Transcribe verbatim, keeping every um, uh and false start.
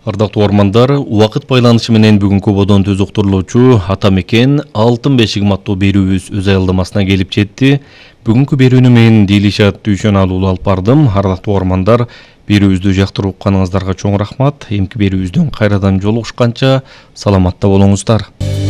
Ардактуу угармандар, убакыт байланышы менен бүгүнкү бодон төз уктурулуучу ата мекен алтын бешигим аттуу берүүбүз өз аялдамасына келип жетти. Бүгүнкү берүүнү мен Дилишат Дүйшөналуулу алып бардым. Ардактуу угармандар, берүүбүздү жактырып укканыңыздарга чоң рахмат. Эмки берүүбүздөн кайрадан жолугушканча саламатта болуңуздар.